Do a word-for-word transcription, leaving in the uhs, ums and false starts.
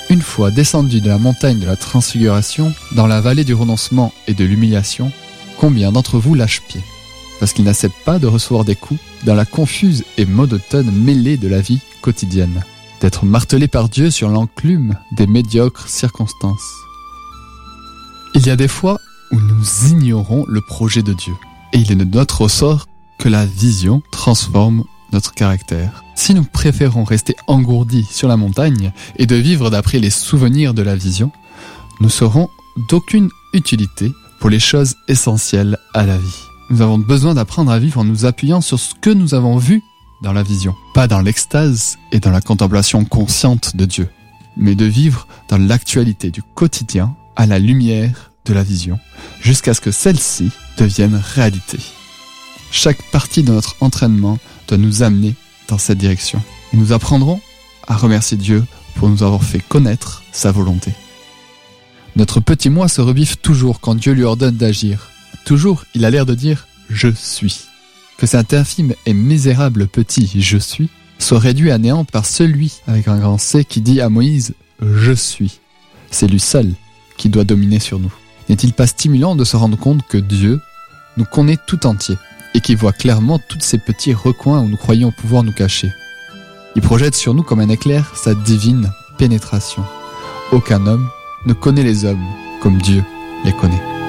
Une fois descendu de la montagne de la transfiguration, dans la vallée du renoncement et de l'humiliation, combien d'entre vous lâchent pied, parce qu'ils n'acceptent pas de recevoir des coups dans la confuse et monotone mêlée de la vie quotidienne, d'être martelés par Dieu sur l'enclume des médiocres circonstances. Il y a des fois où nous ignorons le projet de Dieu, et il est de notre ressort que la vision transforme notre caractère. Si nous préférons rester engourdis sur la montagne et de vivre d'après les souvenirs de la vision, nous serons d'aucune utilité pour les choses essentielles à la vie. Nous avons besoin d'apprendre à vivre en nous appuyant sur ce que nous avons vu dans la vision, pas dans l'extase et dans la contemplation consciente de Dieu, mais de vivre dans l'actualité du quotidien à la lumière de la vision, jusqu'à ce que celle-ci devienne réalité. Chaque partie de notre entraînement doit nous amener dans cette direction. Et nous apprendrons à remercier Dieu pour nous avoir fait connaître sa volonté. Notre petit moi se revive toujours quand Dieu lui ordonne d'agir. Toujours, il a l'air de dire « je suis ». Que cet infime et misérable petit « je suis » soit réduit à néant par celui avec un grand C qui dit à Moïse « je suis ». C'est lui seul qui doit dominer sur nous. N'est-il pas stimulant de se rendre compte que Dieu nous connaît tout entier et qui voit clairement tous ces petits recoins où nous croyons pouvoir nous cacher? Il projette sur nous comme un éclair sa divine pénétration. Aucun homme ne connaît les hommes comme Dieu les connaît.